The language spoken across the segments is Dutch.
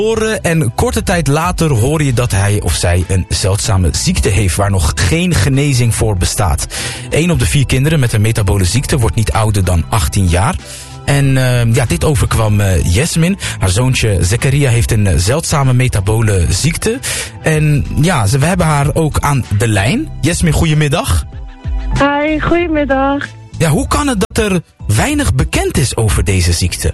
En korte tijd later hoor je dat hij of zij een zeldzame ziekte heeft waar nog geen genezing voor bestaat. 1 op de 4 kinderen met een metabole ziekte wordt niet ouder dan 18 jaar. En dit overkwam Yasmin. Haar zoontje Zakaria heeft een zeldzame metabole ziekte. En ja, we hebben haar ook aan de lijn. Yasmin, goedemiddag. Hi, goedemiddag. Ja, hoe kan het dat er weinig bekend is over deze ziekte?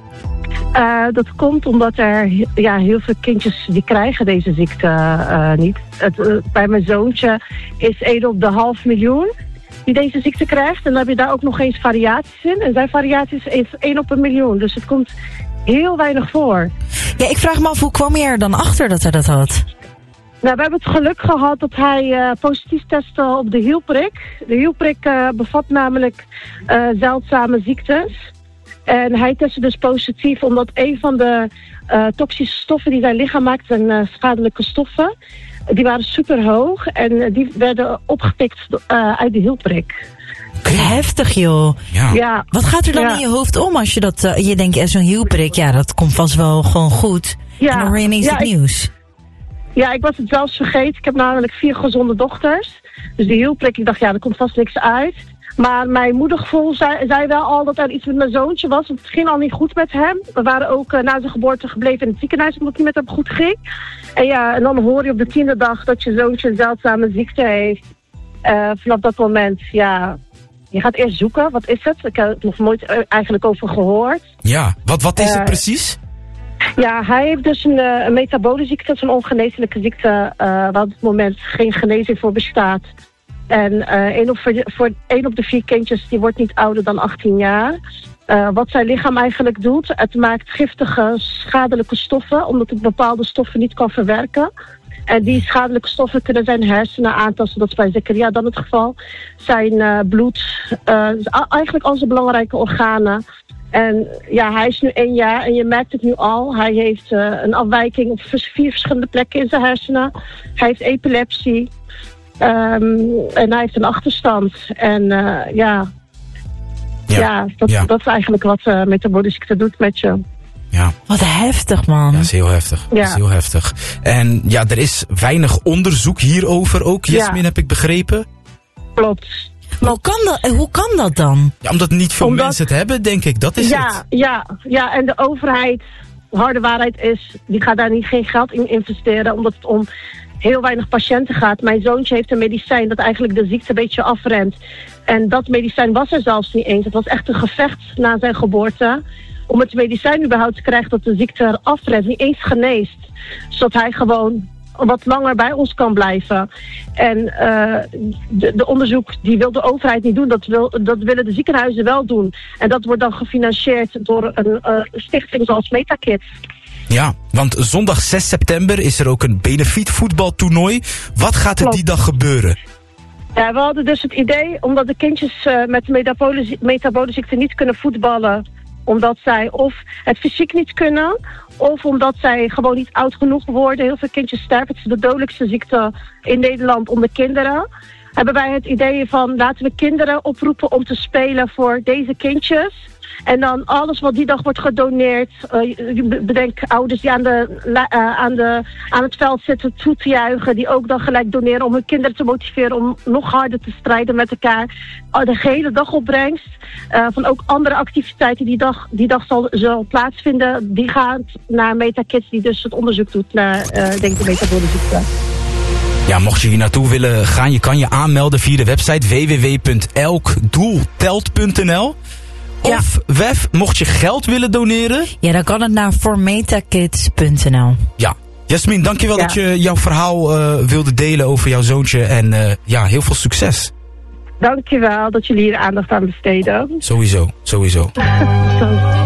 Dat komt omdat er heel veel kindjes die krijgen deze ziekte niet. Bij mijn zoontje is 1 op de 500.000 die deze ziekte krijgt. En dan heb je daar ook nog eens variaties in. En zijn variaties is 1 op 1.000.000. Dus het komt heel weinig voor. Ja, ik vraag me af, hoe kwam je er dan achter dat hij dat had? Nou, we hebben het geluk gehad dat hij positief testte op de hielprik. De hielprik bevat namelijk zeldzame ziektes. En hij testte dus positief omdat een van de toxische stoffen die zijn lichaam maakt, zijn schadelijke stoffen. Die waren super hoog en die werden opgepikt uit de hielprik. Heftig, joh. Ja. Wat gaat er dan in je hoofd om als je dat... je denkt, zo'n hielprik, dat komt vast wel gewoon goed. En dan hoor je ineens het nieuws. Ja, ik was het zelfs vergeten. Ik heb namelijk 4 gezonde dochters. Dus die hielprik, ik dacht, er komt vast niks uit. Maar mijn moedergevoel zei wel al dat er iets met mijn zoontje was. Want het ging al niet goed met hem. We waren ook na zijn geboorte gebleven in het ziekenhuis omdat het niet met hem goed ging. En dan hoor je op de 10e dag dat je zoontje een zeldzame ziekte heeft. Vanaf dat moment, je gaat eerst zoeken. Wat is het? Ik heb er nog nooit eigenlijk over gehoord. Ja, wat is het precies? Ja, hij heeft dus een metabole ziekte. Dat is een ongeneeslijke ziekte waar op het moment geen genezing voor bestaat. En 1 op de 4 kindjes die wordt niet ouder dan 18 jaar. Wat zijn lichaam eigenlijk doet, het maakt giftige, schadelijke stoffen, omdat het bepaalde stoffen niet kan verwerken. En die schadelijke stoffen kunnen zijn hersenen aantasten, dat is bij Zakaria dan het geval. Zijn bloed, eigenlijk al zijn belangrijke organen. En hij is nu 1 jaar en je merkt het nu al. Hij heeft een afwijking op 4 verschillende plekken in zijn hersenen. Hij heeft epilepsie. En hij heeft een achterstand. En dat is eigenlijk wat metabole ziekte doet met je. Ja. Wat heftig, man. Ja, dat is heel heftig. Ja. Dat is heel heftig. En er is weinig onderzoek hierover ook, Yasmin, heb ik begrepen. Klopt. Hoe kan dat dan? Ja, omdat niet veel mensen het hebben, denk ik. Dat is het. Ja, en de overheid, harde waarheid is, die gaat daar geen geld in investeren, omdat het om heel weinig patiënten gaat. Mijn zoontje heeft een medicijn dat eigenlijk de ziekte een beetje afremt. En dat medicijn was er zelfs niet eens. Het was echt een gevecht na zijn geboorte om het medicijn überhaupt te krijgen dat de ziekte afremt, niet eens geneest. Zodat hij gewoon wat langer bij ons kan blijven. En de onderzoek, die wil de overheid niet doen. Dat willen de ziekenhuizen wel doen. En dat wordt dan gefinancierd door een stichting zoals MetaKids. Ja, want zondag 6 september is er ook een benefiet voetbaltoernooi. Wat gaat er die dag gebeuren? Ja, we hadden dus het idee, omdat de kindjes met metabole ziekte niet kunnen voetballen, omdat zij of het fysiek niet kunnen, of omdat zij gewoon niet oud genoeg worden. Heel veel kindjes sterven. Het is de dodelijkste ziekte in Nederland onder kinderen. Hebben wij het idee van, laten we kinderen oproepen om te spelen voor deze kindjes. En dan alles wat die dag wordt gedoneerd. Bedenk ouders die aan het veld zitten toe te juichen. Die ook dan gelijk doneren om hun kinderen te motiveren om nog harder te strijden met elkaar. De hele dagopbrengst. Van ook andere activiteiten die dag zal plaatsvinden. Die gaat naar MetaKids die dus het onderzoek doet naar de metabole ziekte. Ja, mocht je hier naartoe willen gaan, je kan je aanmelden via de website www.elkdoeltelt.nl. Of Wef, mocht je geld willen doneren? Ja, dan kan het naar formetakids.nl. Ja. Yasmin, dankjewel dat je jouw verhaal wilde delen over jouw zoontje. En heel veel succes. Dankjewel dat jullie hier aandacht aan besteden. Sowieso. Zo.